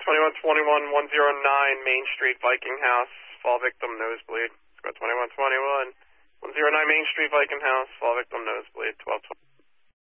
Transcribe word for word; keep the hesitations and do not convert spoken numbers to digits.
twenty-one twenty-one, one oh nine Main Street, Viking House, fall victim, nosebleed. Squad twenty-one twenty-one, one oh nine Main Street, Viking House, fall victim, nosebleed, twelve twenty.